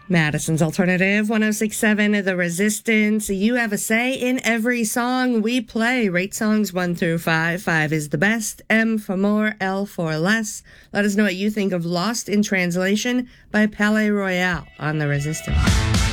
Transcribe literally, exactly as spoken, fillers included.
Madison's Alternative, one oh six point seven, The Resistance. You have a say in every song we play. Rate songs one through five. Five is the best, M for more, L for less. Let us know what you think of Lost in Translation by Palais Royale on The Resistance.